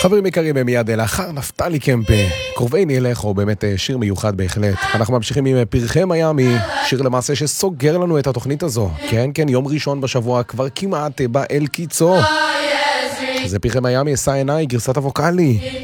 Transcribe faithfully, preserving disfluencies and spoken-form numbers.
חברים יקרים, מיד לאחר נפתלי קמפה, קרובי נלך, או באמת שיר מיוחד בהחלט. אנחנו ממשיכים עם פרחי מיאמי, שיר למעשה שסוגר לנו את התוכנית הזו. כן, כן, יום ראשון בשבוע כבר כמעט בא אל קיצו. זה פרחי מיאמי, אשא עיניי, גרסת הווקאלי.